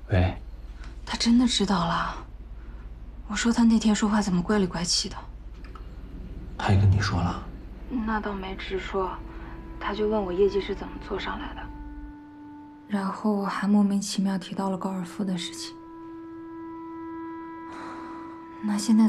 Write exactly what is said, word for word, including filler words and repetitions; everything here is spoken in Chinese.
喂， 他真的知道了。我说他那天说话怎么怪里怪气的。 他也跟你说了？ 那倒没直说，他就问我业绩是怎么做上来的，然后还莫名其妙提到了高尔夫的事情。那现在